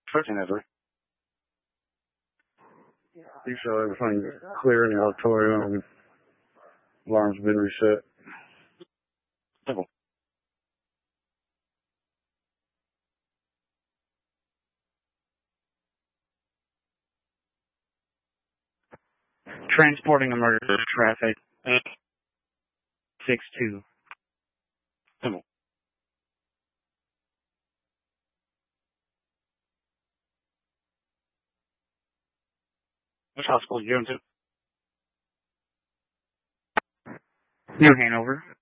Fortunately. You saw everything clear in the auditorium. Alarm's been reset. Simple. Transporting emergency traffic. 862. Simple. Which hospital are you going to? New Hanover.